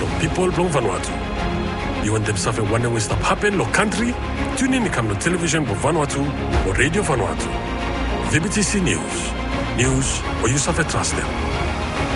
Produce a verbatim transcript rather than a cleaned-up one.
lo people blong Vanuatu. You want them suffer wonder we stop happen lo country? Tune in come no television bo Vanuatu or radio Vanuatu. V B T C News. News or you suffer trust them.